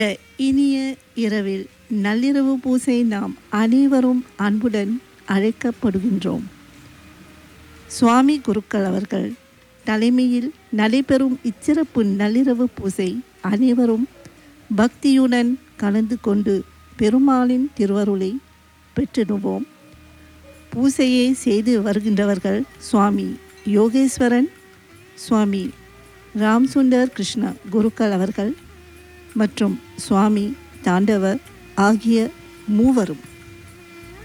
இனிய இரவில் நள்ளிரவு பூசை நாம் அனைவரும் அன்புடன் அழைக்கப்படுகின்றோம். சுவாமி குருக்கள் அவர்கள் தலைமையில் நடைபெறும் இச்சிறப்பு நள்ளிரவு பூசை அனைவரும் பக்தியுடன் கலந்து கொண்டு பெருமாளின் திருவருளை பெற்றிடுவோம். பூசையை செய்து வருகின்றவர்கள் சுவாமி யோகேஸ்வரன், சுவாமி ராம்சுந்தர் கிருஷ்ண குருக்கள் அவர்கள் மற்றும் சுவாமி தாண்டவர் ஆகிய மூவரும்.